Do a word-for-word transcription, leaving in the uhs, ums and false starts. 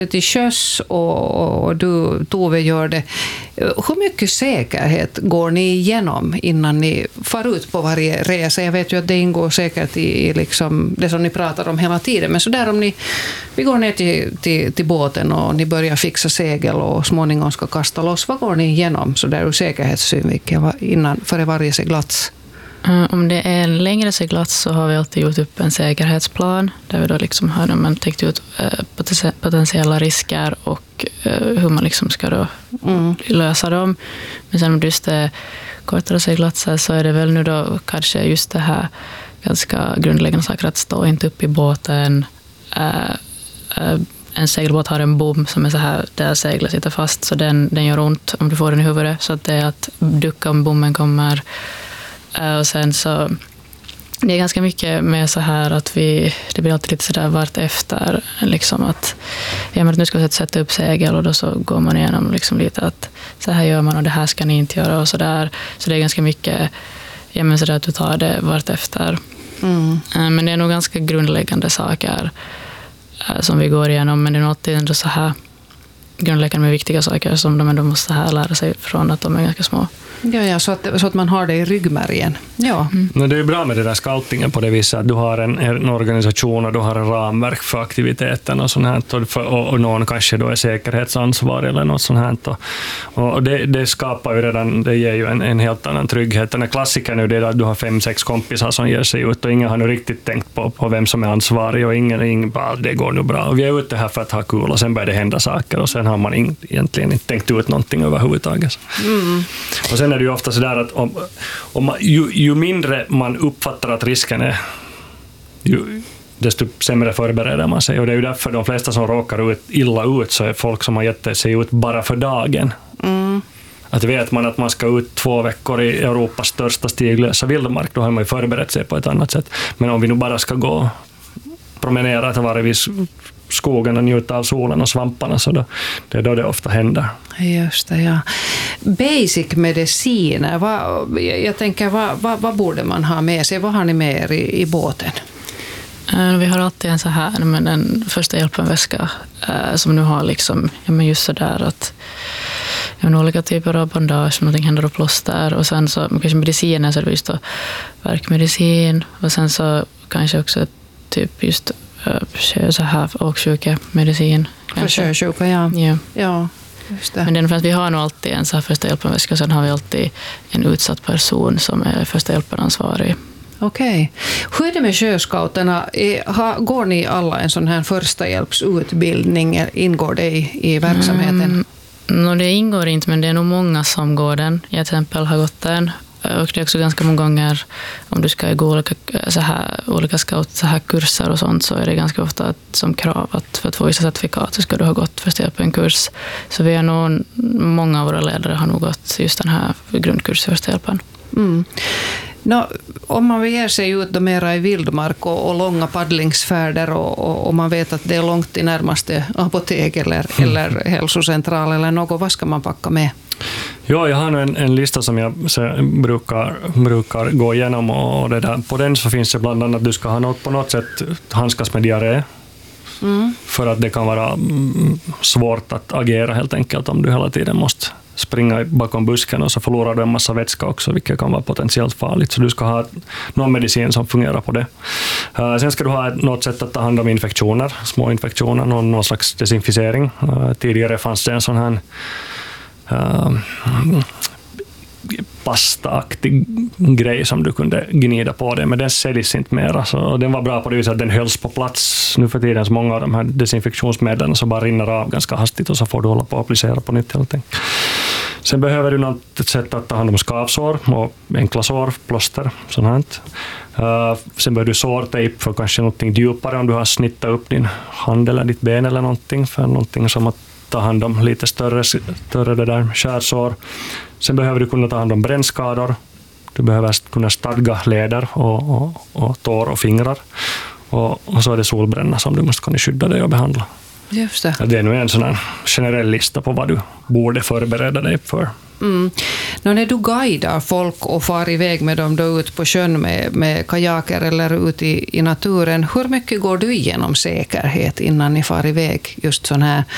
till sjöss och, och du, Tove, gör det. Hur mycket säkerhet går ni igenom innan ni far ut på varje resa? Jag vet ju att det ingår säkert i, i liksom det som ni pratar om hela tiden, men så där om ni vi går ner till, till, till båten och ni börjar fixa segel och småningom ska kasta loss, vad går ni igenom så där ur säkerhetssynvinkel innan, före varje seglats? Om det är en längre seglats så har vi alltid gjort upp en säkerhetsplan där vi då liksom har man täckt ut potentiella risker och hur man liksom ska då mm. lösa dem. Men sen om det just är kortare seglatser så är det väl nu då kanske just det här ganska grundläggande saker att stå inte upp i båten. En segelbåt har en bom som är så här där seglet sitter fast så den, den gör ont om du får den i huvudet, så att det är att ducka om bommen kommer. Och sen så det är ganska mycket med så här att vi det blir alltid lite så där vart efter liksom att ja, men nu ska vi sätta upp segel och då så går man igenom liksom lite att så här gör man och det här ska ni inte göra och så där, så det är ganska mycket ja, men så där att du tar det vart efter. Mm. Men det är nog ganska grundläggande saker som vi går igenom, men det är nog alltid ändå så här grundläggande med viktiga saker som de ändå måste här lära sig från att de är ganska små. Ja, ja, så, att, så att man har det i ryggmärgen. Ja. Mm. Men det är ju bra med det där scoutingen på det viset att du har en, en organisation och du har en ramverk för aktiviteten och sånt här, och, för, och, och någon kanske då är säkerhetsansvarig eller något sånt här. Och, och det, det skapar ju redan, det ger ju en, en helt annan trygghet. Den här klassikern är ju det att du har fem, sex kompisar som ger sig ut och ingen har nu riktigt tänkt på, på vem som är ansvarig och ingen, ingen bara, det går nu bra. Och vi är ute här för att ha kul och sen börjar det hända saker och sen har man in, egentligen inte tänkt ut någonting överhuvudtaget. Mm. Och sen är det ju ofta så där att om, om man, ju, ju mindre man uppfattar att risken är, ju, desto sämre förbereder man sig. Och det är ju därför de flesta som råkar ut, illa ut så är folk som har gett sig ut bara för dagen. Mm. Att vet man att man ska ut två veckor i Europas största stiglösa vildmark, då har man ju förberett sig på ett annat sätt. Men om vi nu bara ska gå promenera till varje vis skogen och njuta av solen och svamparna, så då, det är då det ofta händer. Just det, ja. Basic mediciner, vad, jag tänker, vad, vad, vad borde man ha med sig? Vad har ni med er i, i båten? Vi har alltid en så här, men en första hjälpen-väska som nu har liksom, ja men just så där att ja, men olika typer av bandage, någonting händer och plåster, och sen så kanske mediciner, så är det just då värkmedicin, och sen så kanske också typ just så här åksjukemedicin. För sjösjuka, ja. Ja. Ja, just det. Men det är för att vi har nog alltid en så här första hjälpen-väska, sen har vi alltid en utsatt person som är första hjälpen-ansvarig. Okej. Hur är det med sjöscouterna? Går ni alla en sån här första hjälpsutbildning? Ingår det i, i verksamheten? Mm, no, det ingår inte, men det är nog många som går den. Jag till exempel har gått den. Och det är också ganska många gånger, om du ska gå olika, så här, olika scout, så här kurser och sånt, så är det ganska ofta att, som krav att för att få vissa certifikat så ska du ha gått första hjälpen kurs. Så vi är nog, många av våra ledare har nog gått just den här grundkursen första hjälpen. Mm. No, om man beger sig ut då mera i vildmark och, och långa paddlingsfärder och, och, och man vet att det är långt till närmaste apotek eller, mm. eller hälsocentral eller något, vad ska man packa med? Ja, jag har en, en lista som jag så, brukar, brukar gå igenom, och det där, på den så finns det bland annat att du ska ha något, på något sätt handskas med diarré. Mm. För att det kan vara mm, svårt att agera helt enkelt om du hela tiden måste springa bakom busken och så förlorar du en massa vätska också, vilket kan vara potentiellt farligt. Så du ska ha någon medicin som fungerar på det. Uh, sen ska du ha något sätt att ta hand om infektioner, små infektioner, någon, någon slags desinficering. Uh, tidigare fanns det en sån här uh, pastaaktig grej som du kunde gnida på det, men den säljs inte mera. Så den var bra på det viset att den hölls på plats. Nu för tiden så många av de här desinfektionsmedlen så bara rinner av ganska hastigt och så får du hålla på och applicera på nytt helt enkelt. Sen behöver du något sätt att ta hand om skavsår och enkla sår, plåster, sånt här. Uh, sen behöver du sårtejp för kanske någonting djupare om du har snittat upp din hand eller ditt ben eller någonting, för någonting som att ta hand om lite större, större det där skärsår. Sen behöver du kunna ta hand om brännskador. Du behöver kunna stadga leder och, och, och tår och fingrar. Och, och så är det solbränna som du måste kunna skydda dig och behandla. Just det. Ja, det är nu en sån här generell lista på vad du borde förbereda dig för. Mm. Nå, när du guidar folk och far iväg med dem då ut på sjön med, med kajaker eller ut i, i naturen, hur mycket går du igenom säkerhet innan ni far iväg just sån här